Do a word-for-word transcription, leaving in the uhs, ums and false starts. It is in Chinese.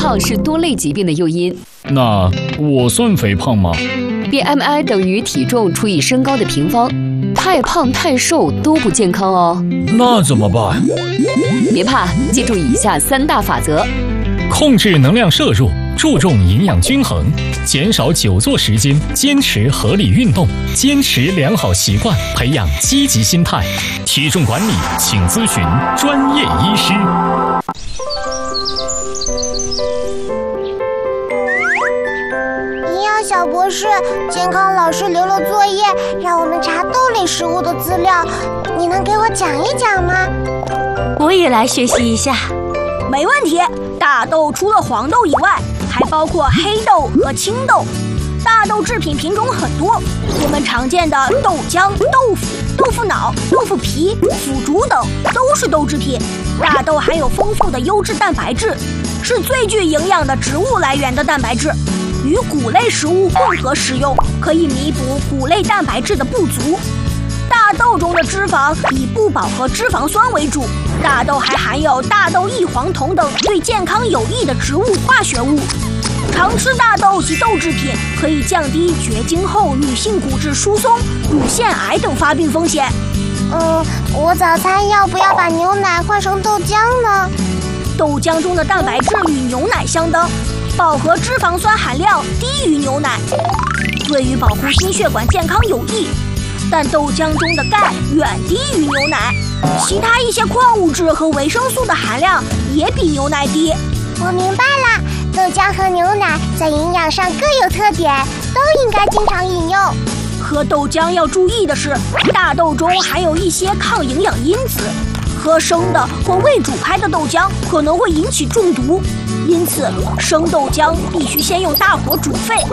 胖是多类疾病的诱因。 那我算肥胖吗？ B M I 等于体重除以身高的平方，太胖太瘦都不健康哦。 那怎么办？ 别怕，记住以下三大法则： 控制能量摄入，注重营养均衡，减少久坐时间，坚持合理运动，坚持良好习惯，培养积极心态。体重管理，请咨询专业医师。 营养小博士，健康老师留了作业，让我们查豆类食物的资料，你能给我讲一讲吗？ 我也来学习一下。 没问题。大豆除了黄豆以外，还包括黑豆和青豆。大豆制品品种很多，我们常见的豆浆、豆腐、豆腐脑、豆腐皮、腐竹等都是豆制品。大豆含有丰富的优质蛋白质，是最具营养的植物来源的蛋白质。与谷类食物混合食用，可以弥补谷类蛋白质的不足。大豆中的脂肪以不饱和脂肪酸为主，大豆还含有大豆异黄酮等对健康有益的植物化学物。常吃大豆及豆制品可以降低绝经后女性骨质疏松、乳腺癌等发病风险。 嗯，我早餐要不要把牛奶换成豆浆呢？ 豆浆中的蛋白质与牛奶相当，饱和脂肪酸含量低于牛奶，对于保护心血管健康有益。但豆浆中的钙远低于牛奶，其他一些矿物质和维生素的含量也比牛奶低。 我明白了，豆浆和牛奶在营养上各有特点，都应该经常饮用。 喝豆浆要注意的是，大豆中含有一些抗营养因子，喝生的或未煮开的豆浆可能会引起中毒，因此生豆浆必须先用大火煮沸，